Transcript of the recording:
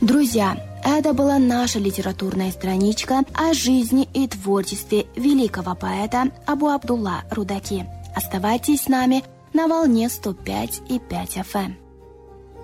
Друзья, это была наша литературная страничка о жизни и творчестве великого поэта Абу Абдулла Рудаки. Оставайтесь с нами на волне 105,5 FM.